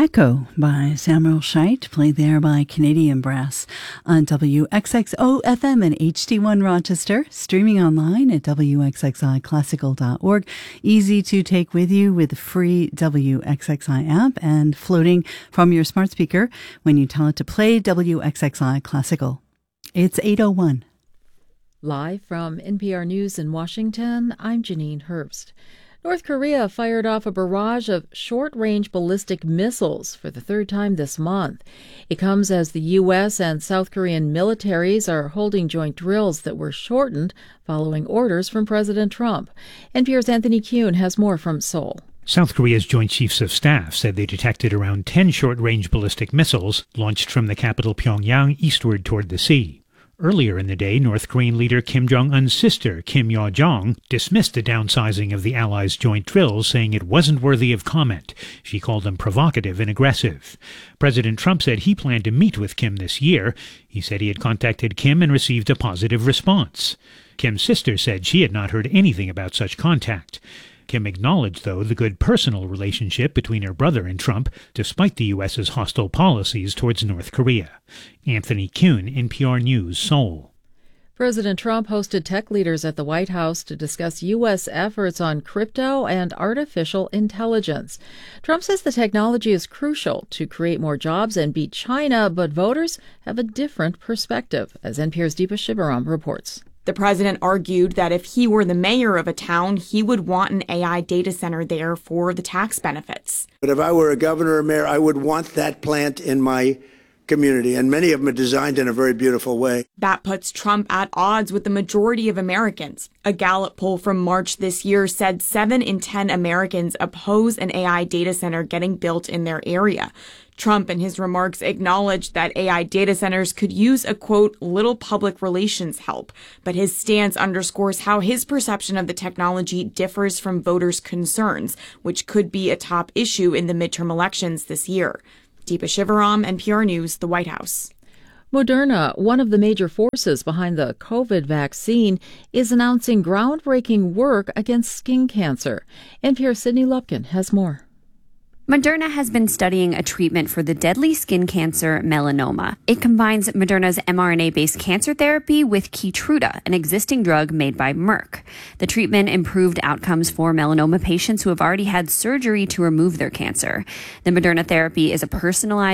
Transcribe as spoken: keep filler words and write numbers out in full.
Echo by Samuel Scheidt, played there by Canadian Brass on W X X O F M and H D one Rochester, streaming online at W X X I classical dot org. Easy to take with you with the free W X X I app and floating from your smart speaker when you tell it to play W X X I Classical. It's eight oh one. Live from N P R News in Washington, I'm Janine Herbst. North Korea fired off a barrage of short-range ballistic missiles for the third time this month. It comes as the U S and South Korean militaries are holding joint drills that were shortened following orders from President Trump. N P R's Anthony Kuhn has more from Seoul. South Korea's Joint Chiefs of Staff said they detected around ten short-range ballistic missiles launched from the capital Pyongyang eastward toward the sea. Earlier in the day, North Korean leader Kim Jong-un's sister, Kim Yo-jong, dismissed the downsizing of the Allies' joint drills, saying it wasn't worthy of comment. She called them provocative and aggressive. President Trump said he planned to meet with Kim this year. He said he had contacted Kim and received a positive response. Kim's sister said she had not heard anything about such contact. Kim acknowledged, though, the good personal relationship between her brother and Trump, despite the U S's hostile policies towards North Korea. Anthony Kuhn, N P R News, Seoul. President Trump hosted tech leaders at the White House to discuss U S efforts on crypto and artificial intelligence. Trump says the technology is crucial to create more jobs and beat China, but voters have a different perspective, as N P R's Deepa Shivaram reports. The president argued that if he were the mayor of a town, he would want an A I data center there for the tax benefits. But if I were a governor or mayor, I would want that plant in my community, and many of them are designed in a very beautiful way. That puts Trump at odds with the majority of Americans. A Gallup poll from March this year said seven in ten Americans oppose an A I data center getting built in their area. Trump, in his remarks, acknowledged that A I data centers could use a, quote, little public relations help. But his stance underscores how his perception of the technology differs from voters' concerns, which could be a top issue in the midterm elections this year. Deepa Shivaram, N P R News, the White House. Moderna, one of the major forces behind the COVID vaccine, is announcing groundbreaking work against skin cancer. N P R's Sydney Lupkin has more. Moderna has been studying a treatment for the deadly skin cancer melanoma. It combines Moderna's mRNA-based cancer therapy with Keytruda, an existing drug made by Merck. The treatment improved outcomes for melanoma patients who have already had surgery to remove their cancer. The Moderna therapy is a personalized